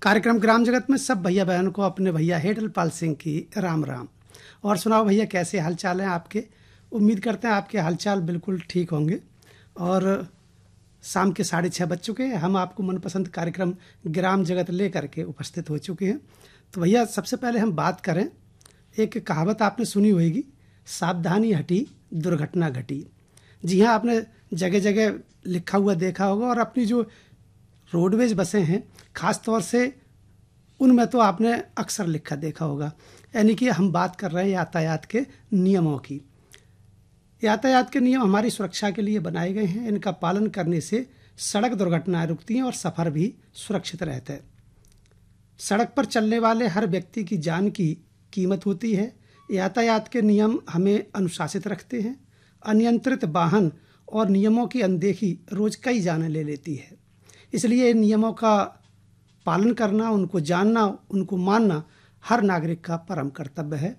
कार्यक्रम ग्राम जगत में सब भैया बहन को अपने भैया हेडलपाल सिंह की राम राम। और सुनाओ भैया, कैसे हालचाल हैं आपके? उम्मीद करते हैं आपके हालचाल बिल्कुल ठीक होंगे। और शाम के 6:30 बज चुके हैं। हम आपको मनपसंद कार्यक्रम ग्राम जगत लेकर के उपस्थित हो चुके हैं। तो भैया सबसे पहले हम बात करें, एक कहावत आपने सुनी होगी, सावधानी हटी दुर्घटना घटी। जी हाँ, आपने जगह जगह लिखा हुआ देखा होगा। और अपनी जो रोडवेज बसें हैं ख़ास तौर से उनमें तो आपने अक्सर लिखा देखा होगा। यानी कि हम बात कर रहे हैं यातायात के नियमों की। यातायात के नियम हमारी सुरक्षा के लिए बनाए गए हैं। इनका पालन करने से सड़क दुर्घटनाएं रुकती हैं और सफ़र भी सुरक्षित रहता है। सड़क पर चलने वाले हर व्यक्ति की जान की कीमत होती है। यातायात के नियम हमें अनुशासित रखते हैं। अनियंत्रित वाहन और नियमों की अनदेखी रोज़ कई जानें ले लेती है। इसलिए इन नियमों का पालन करना, उनको जानना, उनको मानना हर नागरिक का परम कर्तव्य है।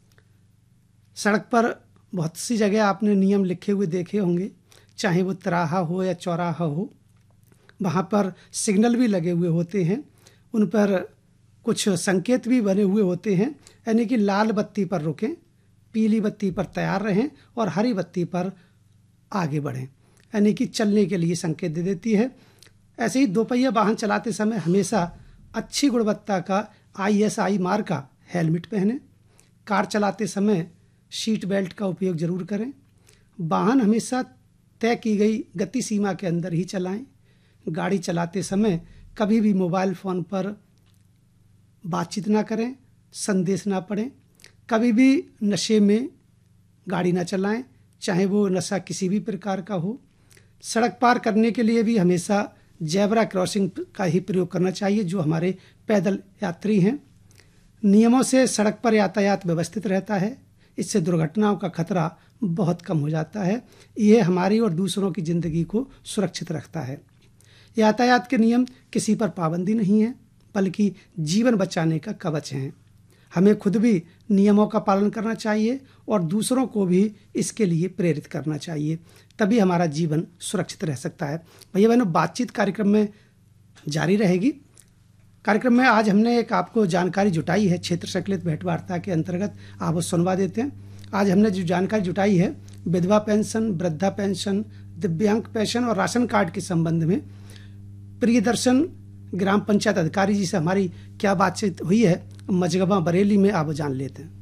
सड़क पर बहुत सी जगह आपने नियम लिखे हुए देखे होंगे, चाहे वो तिराहा हो या चौराहा हो। वहाँ पर सिग्नल भी लगे हुए होते हैं, उन पर कुछ संकेत भी बने हुए होते हैं। यानी कि लाल बत्ती पर रुकें, पीली बत्ती पर तैयार रहें और हरी बत्ती पर आगे बढ़ें, यानी कि चलने के लिए संकेत दे देती है। ऐसे ही दोपहिया वाहन चलाते समय हमेशा अच्छी गुणवत्ता का ISI मार्क का हेलमेट पहनें। कार चलाते समय सीट बेल्ट का उपयोग जरूर करें। वाहन हमेशा तय की गई गति सीमा के अंदर ही चलाएं। गाड़ी चलाते समय कभी भी मोबाइल फ़ोन पर बातचीत ना करें, संदेश ना पढ़ें। कभी भी नशे में गाड़ी ना चलाएं, चाहे वो नशा किसी भी प्रकार का हो। सड़क पार करने के लिए भी हमेशा जेब्रा क्रॉसिंग का ही प्रयोग करना चाहिए, जो हमारे पैदल यात्री हैं। नियमों से सड़क पर यातायात व्यवस्थित रहता है। इससे दुर्घटनाओं का खतरा बहुत कम हो जाता है। ये हमारी और दूसरों की ज़िंदगी को सुरक्षित रखता है। यातायात के नियम किसी पर पाबंदी नहीं है, बल्कि जीवन बचाने का कवच हैं। हमें खुद भी नियमों का पालन करना चाहिए और दूसरों को भी इसके लिए प्रेरित करना चाहिए, तभी हमारा जीवन सुरक्षित रह सकता है। भैया बहनों, बातचीत कार्यक्रम में जारी रहेगी। कार्यक्रम में आज हमने एक आपको जानकारी जुटाई है क्षेत्र संकलित भेंट वार्ता के अंतर्गत, आप वो सुनवा देते हैं। आज हमने जो जानकारी जुटाई है विधवा पेंशन, वृद्धा पेंशन, दिव्यांग पेंशन और राशन कार्ड के संबंध में प्रियदर्शन ग्राम पंचायत अधिकारी जी से हमारी क्या बातचीत हुई है मझगवा बरेली में, आप जान लेते हैं।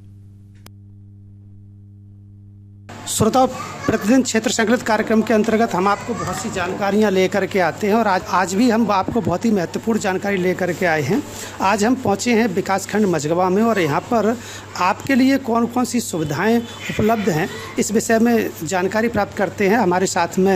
श्रोताओं, प्रतिदिन क्षेत्र संकलित कार्यक्रम के अंतर्गत हम आपको बहुत सी जानकारियां लेकर के आते हैं और आज भी हम आपको बहुत ही महत्वपूर्ण जानकारी लेकर के आए हैं। आज हम पहुंचे हैं विकासखंड मझगवा में और यहाँ पर आपके लिए कौन कौन सी सुविधाएं उपलब्ध हैं इस विषय में जानकारी प्राप्त करते हैं। हमारे साथ में